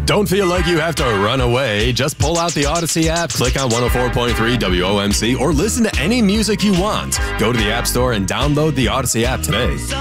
Don't feel like you have to run away. Just pull out the Odyssey app, click on 104.3 WOMC, or listen to any music you want. Go to the App Store and download the Odyssey app today.